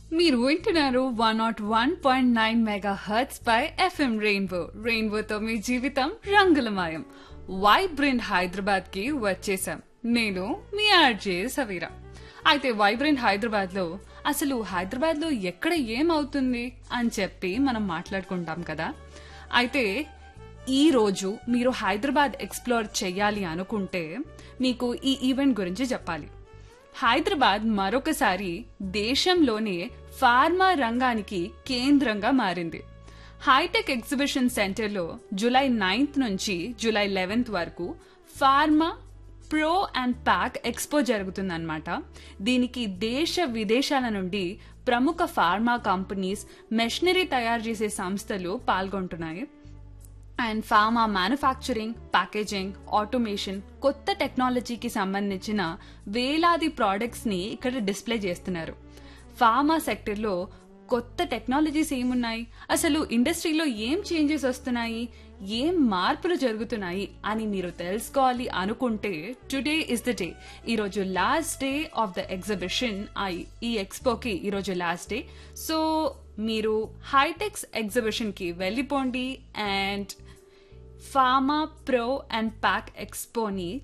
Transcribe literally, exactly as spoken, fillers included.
మీరు వింటున్నారు one not one point nine mega hurts pi FM rainbow రెయిన్బోతో మీ జీవితం రంగులమయం. వైబ్రెంట్ హైదరాబాద్ కి వచ్చేసాం. నేను మీ ఆర్జే సవీరా. అయితే వైబ్రెంట్ హైదరాబాద్ లో అసలు హైదరాబాద్ లో ఎక్కడ ఏమవుతుంది అని చెప్పి మనం మాట్లాడుకుంటాం కదా. అయితే ఈ రోజు మీరు హైదరాబాద్ ఎక్స్ప్లోర్ చేయాలి అనుకుంటే మీకు ఈ ఈవెంట్ గురించి చెప్పాలి. హైదరాబాద్ మరొకసారి దేశంలోనే ఫార్మా రంగానికి కేంద్రంగా మారింది. హైటెక్ ఎగ్జిబిషన్ సెంటర్లో జూలై నైన్త్ నుంచి జూలై లెవెన్త్ వరకు pharma pro and pack expo జరుగుతుందన్నమాట. దీనికి దేశ విదేశాల నుండి ప్రముఖ ఫార్మా కంపెనీస్, మెషినరీ తయారు చేసే సంస్థలు పాల్గొంటున్నాయి. And pharma manufacturing, packaging, automation, కొత్త టెక్నాలజీకి సంబంధించిన వేలాది ప్రోడక్ట్స్ ని ఇక్కడ డిస్ప్లే చేస్తున్నారు. ఫార్మా సెక్టర్లో కొత్త టెక్నాలజీస్ ఏమున్నాయి, అసలు ఇండస్ట్రీలో ఏం చేంజెస్ వస్తున్నాయి, ఏం మార్పులు జరుగుతున్నాయి అని మీరు తెలుసుకోవాలి అనుకుంటే టుడే ఇస్ ద డే. ఈరోజు last day of the exhibition. ఈ ఎక్స్పోకి ఈరోజు లాస్ట్ డే. సో మీరు హైటెక్స్ ఎగ్జిబిషన్ కి వెళ్ళిపోండి and pharma pro and pack ఎక్స్పోని